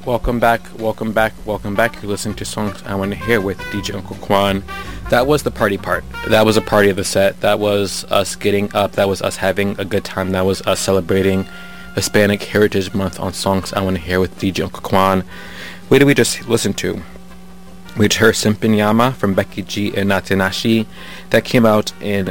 Welcome back, welcome back, welcome back. You're listening to Songs I Want to Hear with DJ Uncle Quan. That was the party part. That was a party of the set. That was us getting up. That was us having a good time. That was us celebrating Hispanic Heritage Month on Songs I Want to Hear with DJ Uncle Quan. What did we just listen to? We just heard Simpinyama from Becky G and Natinashi. That came out in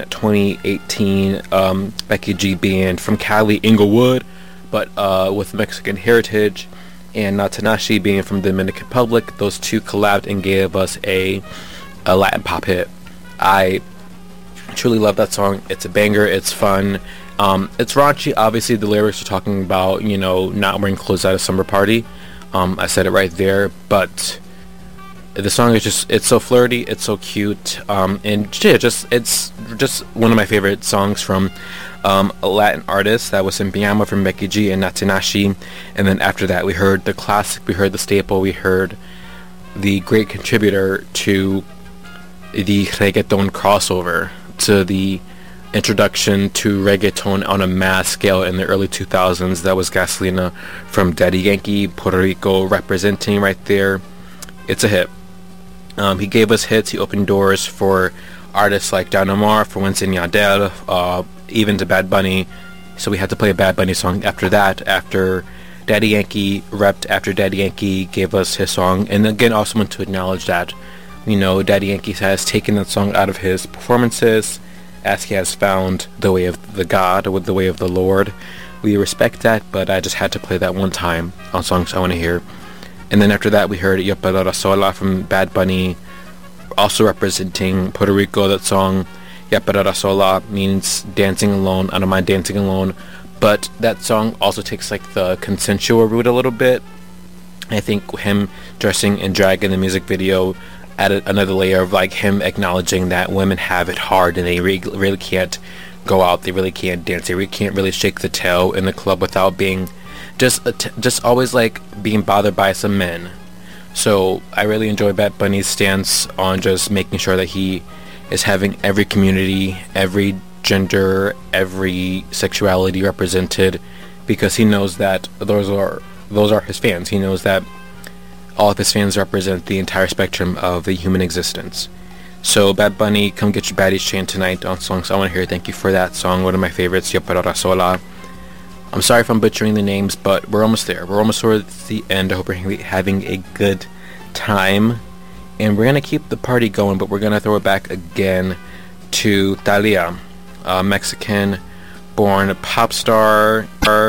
2018. Becky G being from Cali, Inglewood, but with Mexican heritage. And Natanashi being from the Dominican Republic. Those two collabed and gave us a Latin pop hit. I truly love that song. It's a banger. It's fun. It's raunchy. Obviously, the lyrics are talking about, not wearing clothes at a summer party. I said it right there. But the song is it's so flirty. It's so cute. And yeah, it's just one of my favorite songs from a Latin artist. That was Simpinyama from Becky G and Natinashi. And then after that, we heard the classic, we heard the staple, we heard the great contributor to the reggaeton crossover, to the introduction to reggaeton on a mass scale in the early 2000s. That was Gasolina from Daddy Yankee, Puerto Rico representing right there. It's a hit. He gave us hits. He opened doors for artists like Don Omar, for Wisin Yandel, even to Bad Bunny. So we had to play a Bad Bunny song after that, after Daddy Yankee repped, after Daddy Yankee gave us his song. And again, also want to acknowledge that, Daddy Yankee has taken that song out of his performances, as he has found the way of the God, with the way of the Lord. We respect that, but I just had to play that one time on Songs I Want to Hear. And then after that, we heard Yo Pero Sola from Bad Bunny, also representing Puerto Rico. That song, Ya Pero Sola, means dancing alone. I don't mind dancing alone. But that song also takes like the consensual route a little bit. I think him dressing in drag in the music video added another layer of like him acknowledging that women have it hard and they really can't go out. They really can't dance. They really can't really shake the tail in the club without being just always like being bothered by some men. So I really enjoy Bad Bunny's stance on just making sure that he is having every community, every gender, every sexuality represented, because he knows that those are his fans. He knows that all of his fans represent the entire spectrum of the human existence. So Bad Bunny, come get your baddies chained tonight on Songs I Want to Hear. Thank you for that song, one of my favorites, Yo Pero Sola. I'm sorry if I'm butchering the names, but we're almost there. We're almost towards the end. I hope you're having a good time. And we're going to keep the party going, but we're going to throw it back again to Thalia, a Mexican-born pop star.